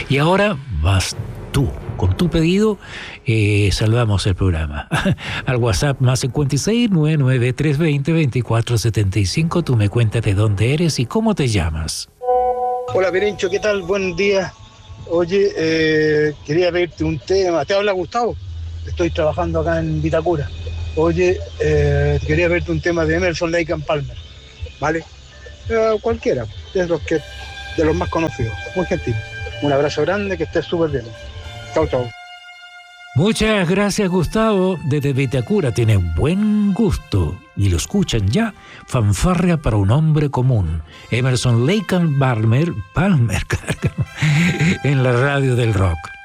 Y ahora vas tú. Con tu pedido, salvamos el programa. Al WhatsApp más 56 99 320 2475. Tú me cuentas de dónde eres y cómo te llamas. Hola, Perencho, ¿qué tal? Buen día. Oye, quería pedirte un tema. ¿Te habla Gustavo? Estoy trabajando acá en Vitacura. Oye, quería pedirte un tema de Emerson, Lake and Palmer, ¿vale? Cualquiera, de los más conocidos. Muy gentil. Un abrazo grande, que estés súper bien. Chau, chau. Muchas gracias, Gustavo. Desde Vitacura tiene buen gusto y lo escuchan ya. Fanfarria para un hombre común. Emerson, Lake and Palmer, en la radio del rock.